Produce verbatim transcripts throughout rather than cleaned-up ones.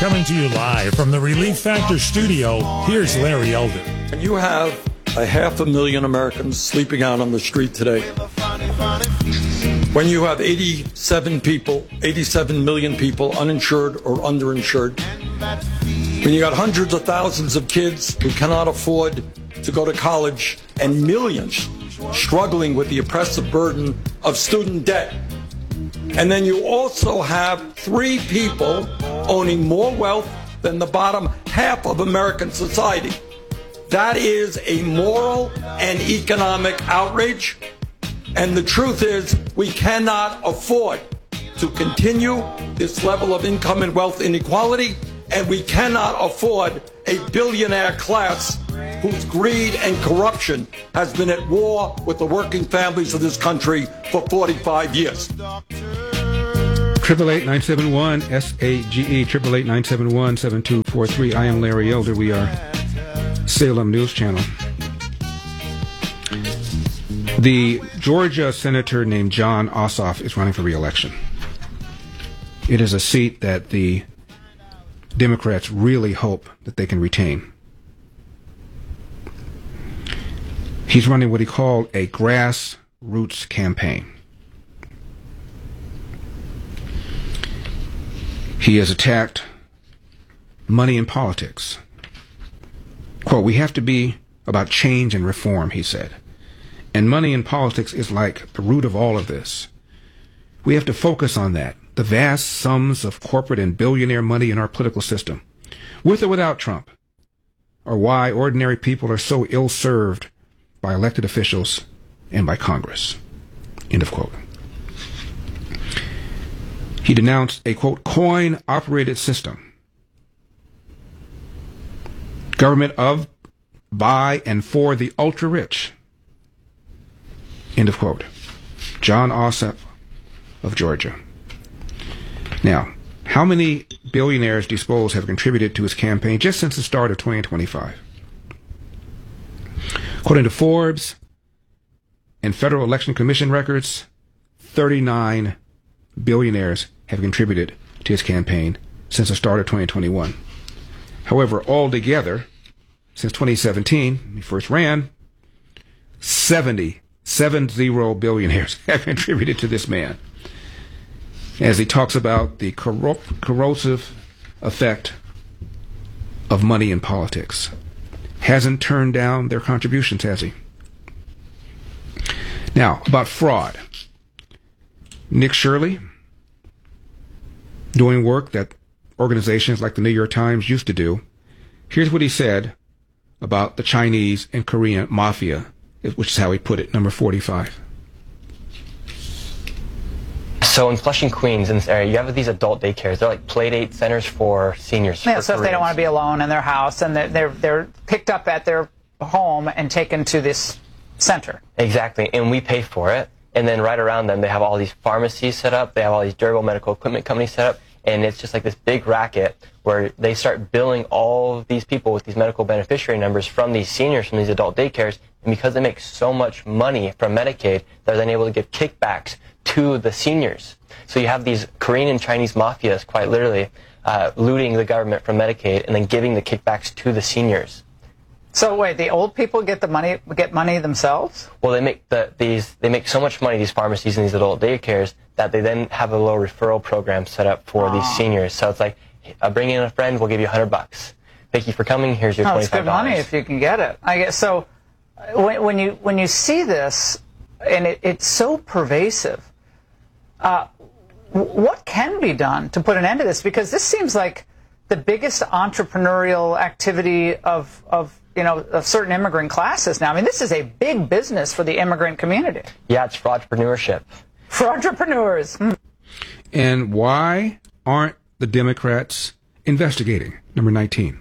Coming to you live from the Relief Factor studio, here's Larry Elder. And you have a half a million Americans sleeping out on the street today. When you have eighty-seven people, eighty-seven million people uninsured or underinsured, when you got hundreds of thousands of kids who cannot afford to go to college and millions struggling with the oppressive burden of student debt, and then you also have three people owning more wealth than the bottom half of American society. That is a moral and economic outrage. And the truth is, we cannot afford to continue this level of income and wealth inequality, and we cannot afford a billionaire class whose greed and corruption has been at war with the working families of this country for forty-five years. Triple eight nine seven one S A G E triple eight nine seven one seven two four three. I am Larry Elder. We are Salem News Channel. The Georgia senator named Jon Ossoff is running for re-election. It is a seat that the Democrats really hope that they can retain. He's running what he called a grassroots campaign. He has attacked money in politics. Quote, "We have to be about change and reform," he said. And money in politics is like the root of all of this. We have to focus on that, the vast sums of corporate and billionaire money in our political system, with or without Trump, or why ordinary people are so ill-served by elected officials and by Congress. End of quote. He denounced a, quote, coin-operated system. Government of, by, and for the ultra-rich. End of quote. Jon Ossoff of Georgia. Now, how many billionaires do you suppose have contributed to his campaign just since the start of twenty twenty-five? According to Forbes and Federal Election Commission records, thirty-nine billionaires have contributed to his campaign since the start of twenty twenty-one. However, altogether, since twenty seventeen, when he first ran, seventy, seven zero billionaires have contributed to this man, as he talks about the corrupt, corrosive effect of money in politics. Hasn't turned down their contributions, has he? Now, about fraud. Nick Shirley, doing work that organizations like the New York Times used to do. Here's what he said about the Chinese and Korean mafia, which is how he put it, number forty-five. So in Flushing, Queens, in this area, you have these adult daycares. They're like play date centers for seniors. Yeah, for so if they don't want to be alone in their house, and they're, they're, they're picked up at their home and taken to this center. Exactly, and we pay for it. And then right around them, they have all these pharmacies set up. They have all these durable medical equipment companies set up. And it's just like this big racket where they start billing all of these people with these medical beneficiary numbers from these seniors, from these adult daycares. And because they make so much money from Medicaid, they're then able to give kickbacks to the seniors. So you have these Korean and Chinese mafias, quite literally, uh, looting the government from Medicaid and then giving the kickbacks to the seniors. So wait, the old people get the money, get money themselves? Well, they make the, these, they make so much money, these pharmacies and these adult daycares, that they then have a little referral program set up for oh. these seniors. So it's like, uh, bring in a friend, we'll give you a hundred bucks. Thank you for coming. Here's your oh, twenty-five dollars. It's good money if you can get it. I guess so. When, when you when you see this, and it, it's so pervasive, uh, what can be done to put an end to this? Because this seems like the biggest entrepreneurial activity of of you know, of certain immigrant classes now. I mean, this is a big business for the immigrant community. Yeah, it's for entrepreneurship. For entrepreneurs. Mm. And why aren't the Democrats investigating? Number nineteen.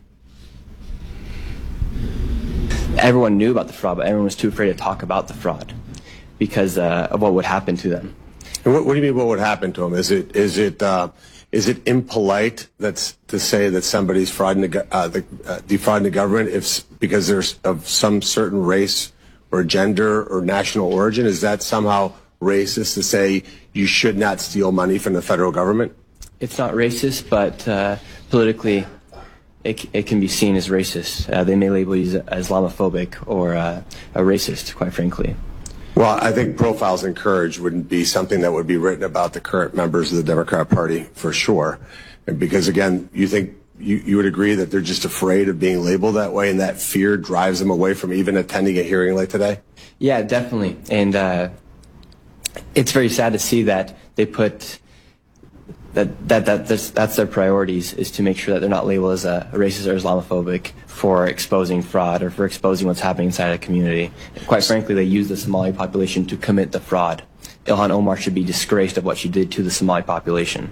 Everyone knew about the fraud, but everyone was too afraid to talk about the fraud because uh, of what would happen to them. And what, what do you mean what would happen to them? Is it, is it, uh, Is it impolite that's to say that somebody's frauding the, uh, the, uh, defrauding the government if because there's of some certain race or gender or national origin? Is that somehow racist to say you should not steal money from the federal government? It's not racist, but uh, politically it, it can be seen as racist. Uh, they may label you as Islamophobic or uh, a racist, quite frankly. Well, I think profiles encouraged wouldn't be something that would be written about the current members of the Democrat Party for sure. And because, again, you think you, you would agree that they're just afraid of being labeled that way, and that fear drives them away from even attending a hearing like today? Yeah, definitely. And uh, it's very sad to see that they put that that, that that's, that's their priorities, is to make sure that they're not labeled as a racist or Islamophobic for exposing fraud or for exposing what's happening inside a community. Quite frankly, they use the Somali population to commit the fraud. Ilhan Omar should be disgraced of what she did to the Somali population.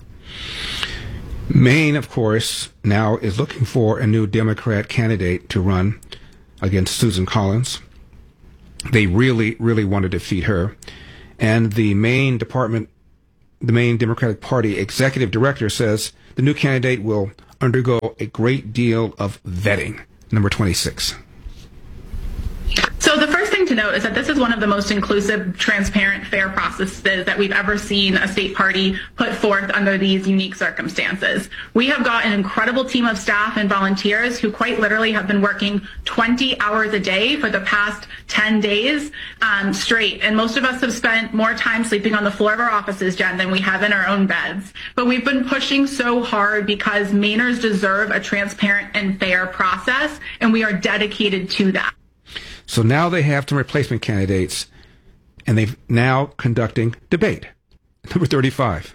Maine, of course, now is looking for a new Democrat candidate to run against Susan Collins. They really, really want to defeat her. And the Maine Department, the Maine Democratic Party executive director says the new candidate will undergo a great deal of vetting. Number twenty-six. So the first thing to note is that this is one of the most inclusive, transparent, fair processes that we've ever seen a state party put forth under these unique circumstances. We have got an incredible team of staff and volunteers who quite literally have been working twenty hours a day for the past ten days um, straight. And most of us have spent more time sleeping on the floor of our offices, Jen, than we have in our own beds. But we've been pushing so hard because Mainers deserve a transparent and fair process, and we are dedicated to that. So now they have some replacement candidates, and they've now conducting debate. Number thirty-five.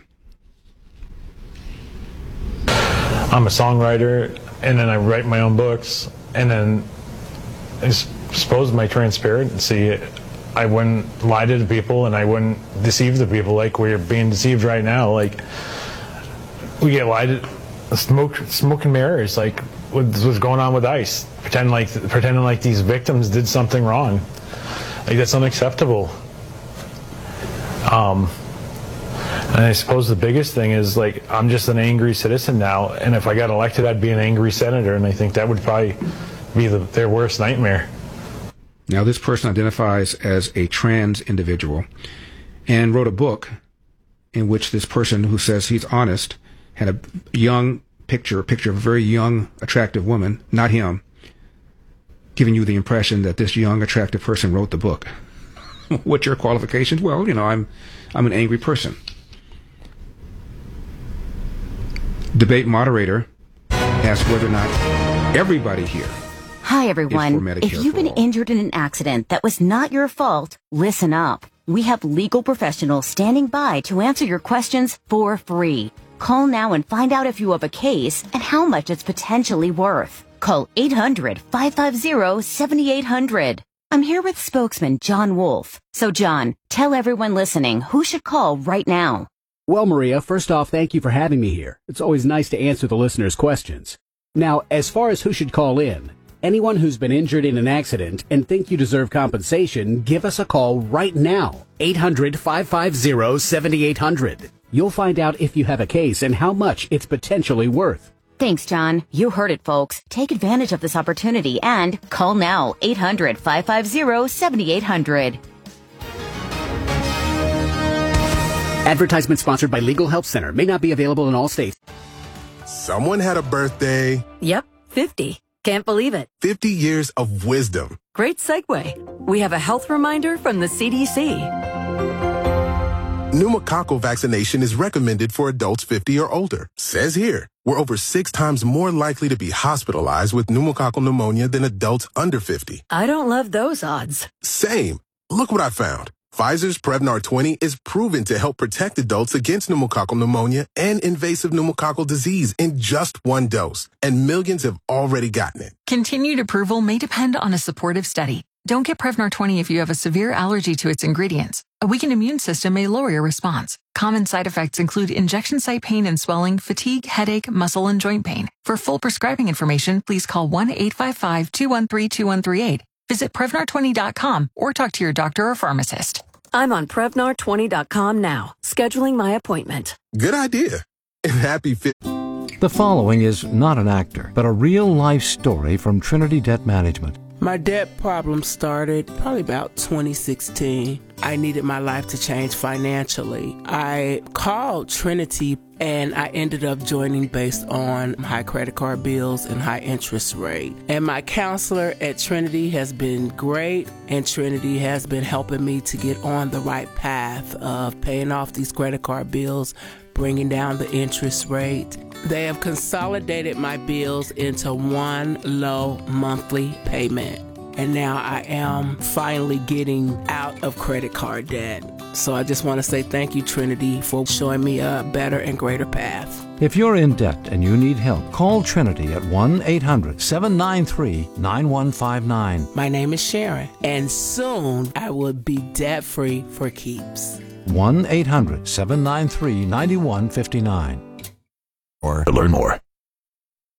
I'm a songwriter, and then I write my own books, and then I suppose my transparency, I wouldn't lie to the people, and I wouldn't deceive the people like we're being deceived right now. Like, we get lied to, smoke, smoke and mirrors, like what's going on with ICE, pretending like pretending like these victims did something wrong. Like, that's unacceptable. Um, and I suppose the biggest thing is, like, I'm just an angry citizen now, and if I got elected, I'd be an angry senator, and I think that would probably be the, their worst nightmare. Now, this person identifies as a trans individual and wrote a book in which this person, who says he's honest, had a young picture, a picture of a very young, attractive woman, not him, giving you the impression that this young, attractive person wrote the book. What's your qualifications? Well, you know, I'm, I'm an angry person. Debate moderator asked whether or not everybody here. Hi, everyone. If you've been injured in an accident that was not your fault, listen up. We have legal professionals standing by to answer your questions for free. Call now and find out if you have a case and how much it's potentially worth. Call eight hundred, five five zero, seven eight zero zero. I'm here with spokesman John Wolf. So, John, tell everyone listening who should call right now. Well, Maria, first off, thank you for having me here. It's always nice to answer the listeners' questions. Now, as far as who should call in, anyone who's been injured in an accident and think you deserve compensation, give us a call right now. eight hundred, five five zero, seven eight zero zero. You'll find out if you have a case and how much it's potentially worth. Thanks, John. You heard it, folks. Take advantage of this opportunity and call now. eight hundred, five five zero, seven eight zero zero. Advertisement sponsored by Legal Help Center. May not be available in all states. Someone had a birthday. Yep, fifty. Can't believe it. fifty years of wisdom. Great segue. We have a health reminder from the C D C. Pneumococcal vaccination is recommended for adults fifty or older. Says here, we're over six times more likely to be hospitalized with pneumococcal pneumonia than adults under fifty. I don't love those odds. Same. Look what I found. Pfizer's Prevnar twenty is proven to help protect adults against pneumococcal pneumonia and invasive pneumococcal disease in just one dose. And millions have already gotten it. Continued approval may depend on a supportive study. Don't get Prevnar twenty if you have a severe allergy to its ingredients. A weakened immune system may lower your response. Common side effects include injection site pain and swelling, fatigue, headache, muscle, and joint pain. For full prescribing information, please call one eight five five, two one three, two one three eight. Visit Prevnar twenty dot com or talk to your doctor or pharmacist. I'm on Prevnar twenty dot com now, scheduling my appointment. Good idea. And happy fit. The following is not an actor, but a real-life story from Trinity Debt Management. My debt problem started probably about twenty sixteen. I needed my life to change financially. I called Trinity And I ended up joining based on high credit card bills and high interest rate. And my counselor at Trinity has been great, and Trinity has been helping me to get on the right path of paying off these credit card bills, bringing down the interest rate. They have consolidated my bills into one low monthly payment. And now I am finally getting out of credit card debt. So I just want to say thank you, Trinity, for showing me a better and greater path. If you're in debt and you need help, call Trinity at one eight hundred seven nine three nine one five nine. My name is Sharon, and soon I will be debt-free for keeps. one eight hundred seven nine three nine one five nine. Or to learn more.